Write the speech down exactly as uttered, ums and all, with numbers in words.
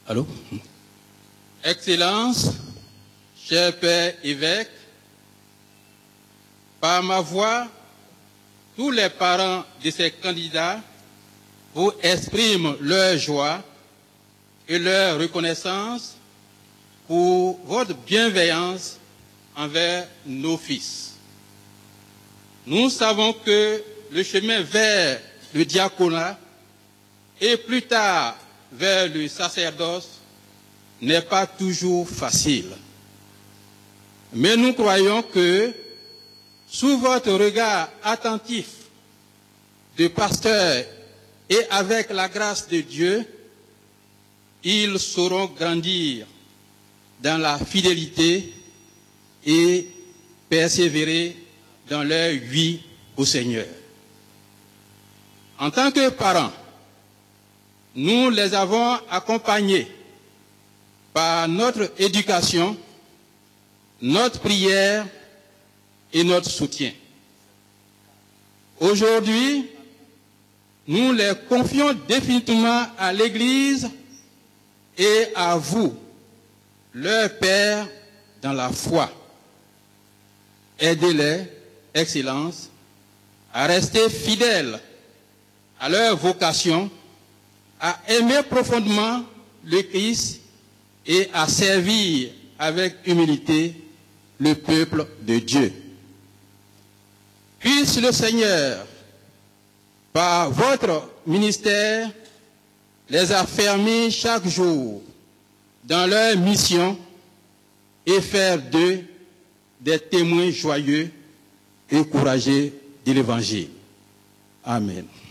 Allô? Excellence, cher Père évêque, par ma voix, tous les parents de ces candidats vous expriment leur joie et leur reconnaissance pour votre bienveillance envers nos fils. Nous savons que le chemin vers le diaconat et plus tard vers le sacerdoce n'est pas toujours facile. Mais nous croyons que sous votre regard attentif de pasteur et avec la grâce de Dieu, ils sauront grandir dans la fidélité et persévérer dans leur vie au Seigneur. En tant que parents, nous les avons accompagnés par notre éducation, notre prière et notre soutien. Aujourd'hui, nous les confions définitivement à l'Église et à vous, leur Père dans la foi. Aidez-les, Excellence, à rester fidèles à leur vocation, à aimer profondément le Christ et à servir avec humilité le peuple de Dieu. Puisse le Seigneur, par votre ministère, les affermir chaque jour dans leur mission et faire d'eux des témoins joyeux et courageux de l'Évangile. Amen.